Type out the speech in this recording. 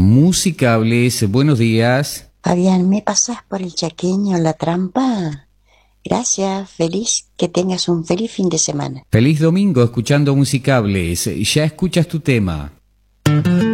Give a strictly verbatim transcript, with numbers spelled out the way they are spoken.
Musicables. Buenos días. Fabián, ¿me pasas por el chaqueño La Trampa? Gracias, feliz, que tengas un feliz fin de semana. Feliz domingo escuchando Musicables. Ya escuchas tu tema.